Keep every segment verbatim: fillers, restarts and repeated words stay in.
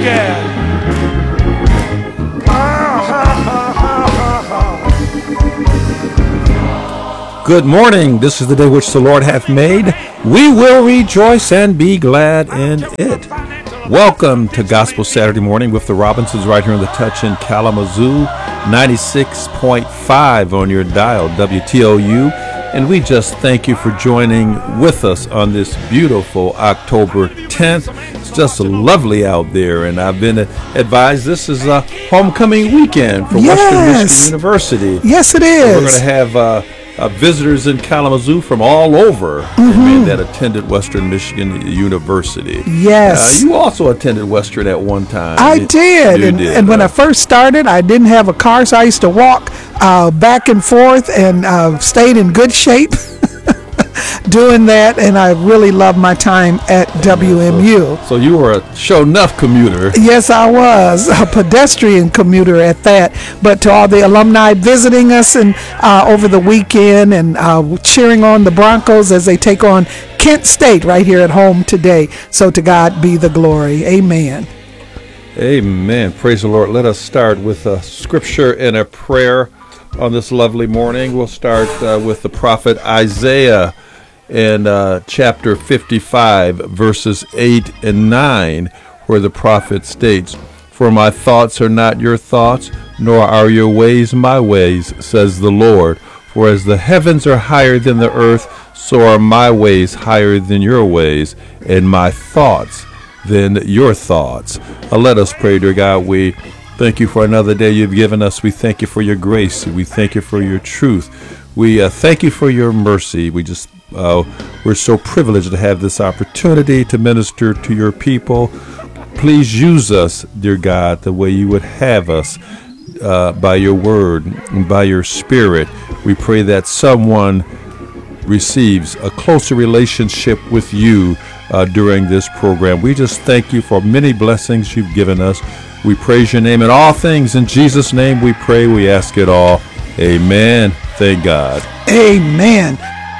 again. Good morning. This is the day which the Lord hath made. We will rejoice and be glad in it. Welcome to Gospel Saturday Morning with the Robinsons right here in the Touch in Kalamazoo, ninety-six point five on your dial, W T O U. And we just thank you for joining with us on this beautiful October tenth. It's just lovely out there, and I've been advised this is a homecoming weekend for yes. Western Michigan University. Yes, it is. So we're going to have uh, uh, visitors in Kalamazoo from all over mm-hmm. that attended Western Michigan University. Yes. Uh, you also attended Western at one time. I you, did. You and did. and when I first started, I didn't have a car, so I used to walk uh, back and forth and uh, stayed in good shape doing that, and I really loved my time at W M U. So, so you were a show enough commuter. Yes, I was a pedestrian commuter at that. But to all the alumni visiting us and uh, over the weekend and uh, cheering on the Broncos as they take on Kent State right here at home today. So to God be the glory. Amen. Amen. Praise the Lord. Let us start with a scripture and a prayer on this lovely morning. We'll start uh, with the prophet Isaiah in uh, chapter fifty-five, verses eight and nine, where the prophet states, "For my thoughts are not your thoughts, nor are your ways my ways, says the Lord. For as the heavens are higher than the earth, so are my ways higher than your ways, and my thoughts than your thoughts." Uh, let us pray, dear God. We thank you for another day you've given us. We thank you for your grace. We thank you for your truth. We uh, thank you for your mercy. We just uh, we're so privileged to have this opportunity to minister to your people. Please use us, dear God, the way you would have us uh, by your word and by your spirit. We pray that someone receives a closer relationship with you uh, during this program. We just thank you for many blessings you've given us. We praise your name in all things. In Jesus' name we pray, we ask it all. Amen. Thank God. Amen.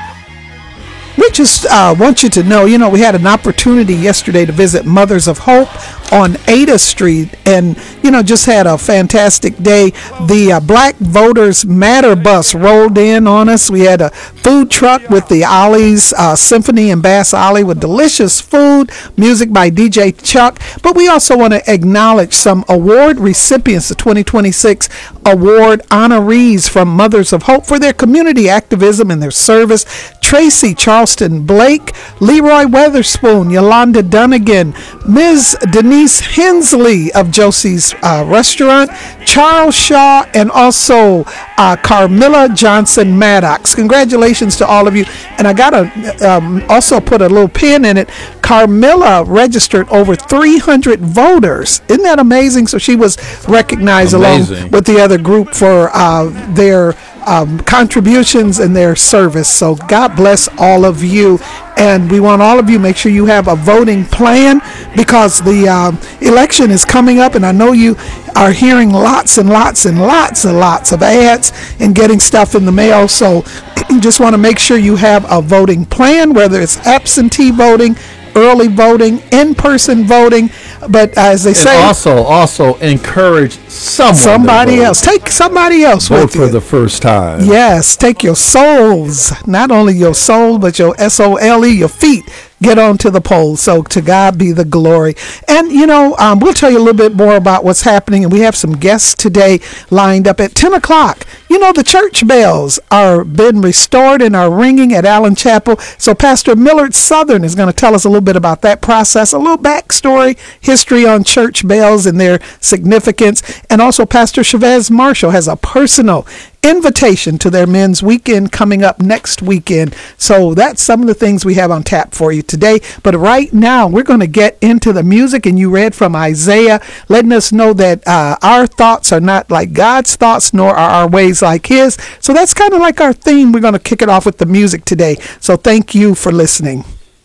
We just uh, want you to know, you know, we had an opportunity yesterday to visit Mothers of Hope on Ada Street, and, you know, just had a fantastic day. The uh, Black Voters Matter bus rolled in on us. We had a food truck with the Ollie's uh, Symphony and Bass Ollie with delicious food, music by D J Chuck. But we also want to acknowledge some award recipients, the twenty twenty-six award honorees from Mothers of Hope for their community activism and their service. Tracy Charleston Blake, Leroy Weatherspoon, Yolanda Dunnigan, Miz Denise Hensley of Josie's uh, Restaurant, Charles Shaw, and also uh, Carmilla Johnson Maddox. Congratulations to all of you. And I got to um, also put a little pin in it. Carmilla registered over three hundred voters. Isn't that amazing? So she was recognized amazing. along with the other group for uh, their Um, contributions and their service. So God bless all of you, and we want all of you make sure you have a voting plan, because the uh, election is coming up, and I know you are hearing lots and lots and lots and lots of ads and getting stuff in the mail. So just want to make sure you have a voting plan, whether it's absentee voting, early voting, in-person voting. But as they and say, also also encourage someone somebody else. Take somebody else vote with for you. the first time. Yes, take your souls, not only your soul, but your S O L E, your feet. Get on to the polls. So to God be the glory. And, you know, um, we'll tell you a little bit more about what's happening. And we have some guests today lined up at ten o'clock. You know, the church bells are been restored and are ringing at Allen Chapel. So Pastor Millard Southern is going to tell us a little bit about that process, a little backstory, history on church bells and their significance. And also Pastor Chavez Marshall has a personal invitation to their men's weekend coming up next weekend. So that's some of the things we have on tap for you today. But right now, we're going to get into the music, and you read from Isaiah, letting us know that uh, our thoughts are not like God's thoughts, nor are our ways like his. So that's kind of like our theme. We're going to kick it off with the music today. So thank you for listening.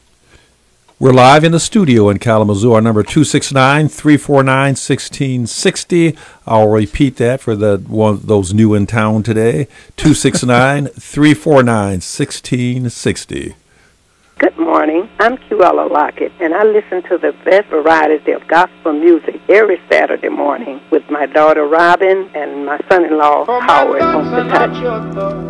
We're live in the studio in Kalamazoo. Our number two six nine, three four nine, one six six zero. I'll repeat that for the one those new in town today. two six nine, three four nine, one six six zero. Good morning. I'm Cuella Lockett, and I listen to the best variety of gospel music every Saturday morning with my daughter Robin and my son-in-law Howard on the touch.